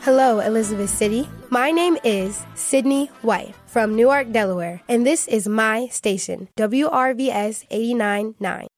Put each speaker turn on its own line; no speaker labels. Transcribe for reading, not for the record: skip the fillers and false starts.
Hello, Elizabeth City. My name is Sydney White from Newark, Delaware, and this is my station, WRVS 89.9.